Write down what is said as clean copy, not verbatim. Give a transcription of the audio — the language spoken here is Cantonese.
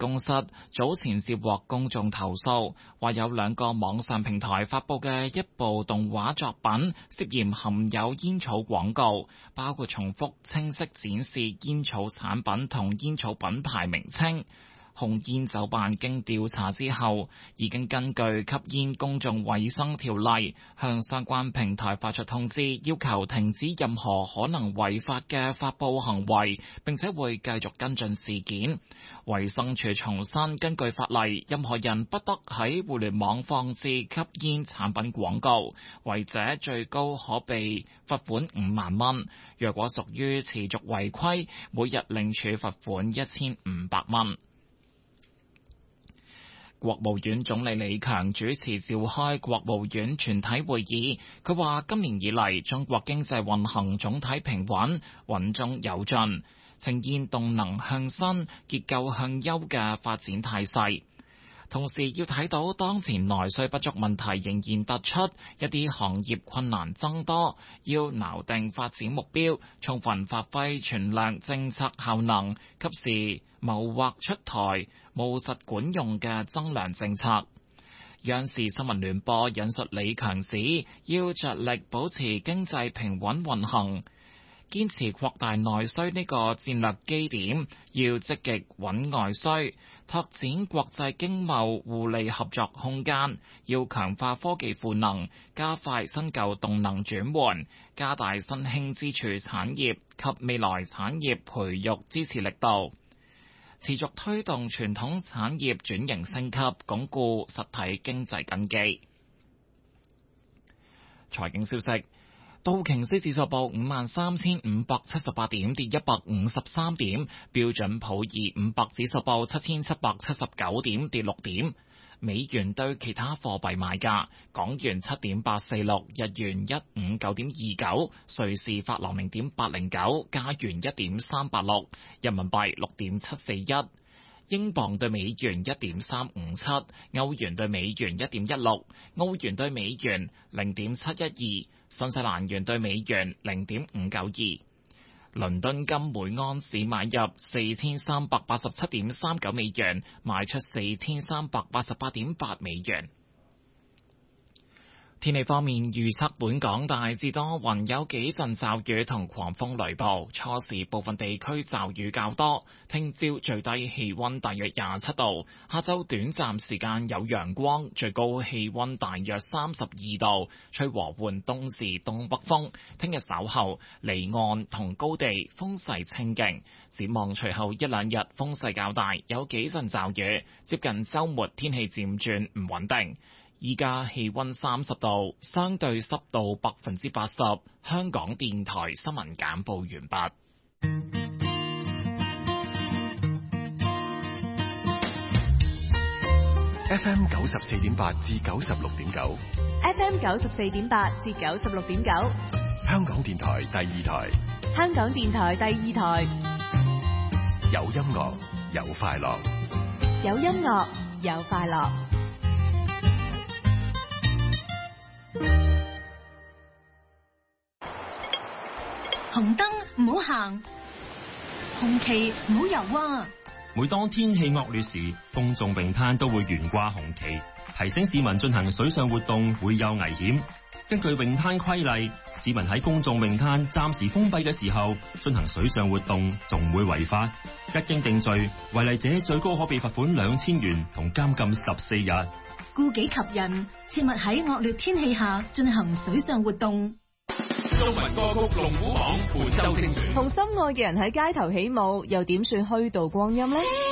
公室早前接獲公眾投訴，話有2個網上平台發布嘅一部動畫作品涉嫌含有煙草廣告，包括重複清晰展示煙草產品同煙草品牌名稱。控煙酒辦經調查之後，已經根據吸煙公眾衛生條例向相關平台發出通知，要求停止任何可能違法嘅發布行為，並且會繼續跟進事件。衛生署重申，根據法例，任何人不得喺互聯網放置吸煙產品廣告，違者最高可被罰款5萬蚊。若果屬於持續違規，每日另處罰款1500蚊。國務院總理李強主持召開國務院全體會議，佢話今年以嚟，中國經濟運行總體平穩，穩中有進，呈現動能向新、結構向優嘅發展態勢。同時要睇到當前內需不足問題仍然突出，一啲行業困難增多，要錨定發展目標，充分發揮全量政策效能，及時謀劃出台務實管用嘅增量政策。央視新聞聯播引述李強指，要着力保持經濟平穩運行，堅持擴大內需呢個戰略基點，要積極穩外需，拓展國際經貿互利合作空間，要強化科技賦能，加快新舊動能轉換，加大新興支柱產業及未來產業培育支持力度，持續推動傳統產業轉型升級，鞏固實體經濟根基。財經消息。道瓊斯指數報53,578點，跌153點；標準普爾500指數報7,779點，跌6點。美元對其他貨幣賣價：港元7.846，日元159.29，瑞士法郎0.809，加元1.386，人民幣6.741。英鎊對美元1.357，歐元對美元1.16，澳元對美元0.712，新西蘭元對美元0.592。倫敦金每盎司買入4387.39美元，賣出4388.8美元。天氣方面，預測本港大致多雲，有幾陣驟雨同狂風雷暴，初時部分地區驟雨較多。聽朝最低氣溫大約27度，下晝短暫時間有陽光，最高氣溫大約32度，吹和緩東至東北風。聽日稍後離岸同高地風勢清勁，展望隨後1-2日風勢較大，有幾陣驟雨，接近週末天氣漸轉唔穩定。依家氣溫30度，相對濕度80%。香港電台新聞簡報完畢。 FM 94.8至96.9 ，FM 94.8至96.9， 香港電台第2台， 香港電台第2台， 有音樂有快樂， 有音樂有快樂。 紅燈唔好行，紅旗唔好游啊！ 每當天氣惡劣時，公眾泳灘都會懸掛紅旗，提醒市民進行水上活動會有危險。根據泳灘規例，市民喺公眾泳灘暫時封閉嘅時候進行水上活動，仲會違法。一經定罪，違例者最高可被罰款2000元同監禁14日。 顧己及人，切勿喺惡劣天氣下進行水上活動。 中文歌曲龍虎榜本周精選， 同心愛嘅人喺街頭起舞，又點算虛度光陰呢？